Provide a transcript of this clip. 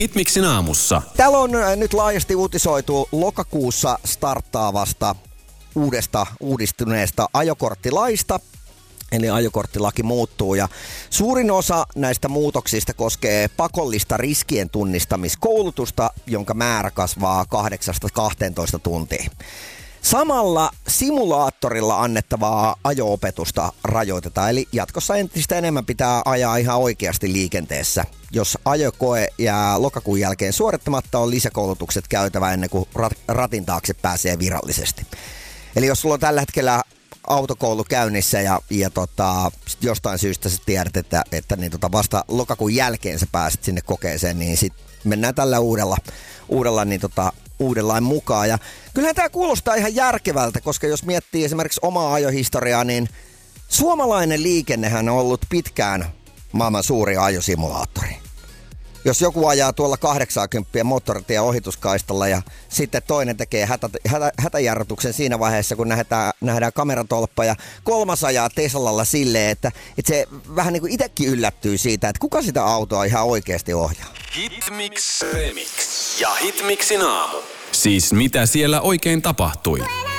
Hitmixin aamussa. Täällä on nyt laajasti uutisoitu lokakuussa starttaavasta uudistuneesta ajokorttilaista. Eli ajokorttilaki muuttuu ja suurin osa näistä muutoksista koskee pakollista riskien tunnistamiskoulutusta, jonka määrä kasvaa 8-12 tuntia. Samalla simulaattorilla annettavaa ajo-opetusta rajoitetaan, eli jatkossa entistä enemmän pitää ajaa ihan oikeasti liikenteessä. Jos ajokoe jää lokakuun jälkeen suorittamatta, on lisäkoulutukset käytävä ennen kuin ratin taakse pääsee virallisesti. Eli jos sulla on tällä hetkellä autokoulu käynnissä ja sit jostain syystä sä tiedät, että vasta lokakuun jälkeen sä pääset sinne kokeeseen, niin sit mennään tällä uuden lain mukaan. Ja kyllähän tää kuulostaa ihan järkevältä, koska jos miettii esimerkiksi omaa ajohistoriaa, niin suomalainen liikennehän on ollut pitkään maailman suuri ajosimulaattori. Jos joku ajaa tuolla 80 moottoritien ohituskaistalla ja sitten toinen tekee hätäjarrutuksen siinä vaiheessa, kun nähdään kameratolppa ja kolmas ajaa Teslalla silleen, että se vähän niin kuin itsekin yllättyy siitä, että kuka sitä autoa ihan oikeasti ohjaa. Hitmix Remix ja Hitmixin aamu. Siis mitä siellä oikein tapahtui?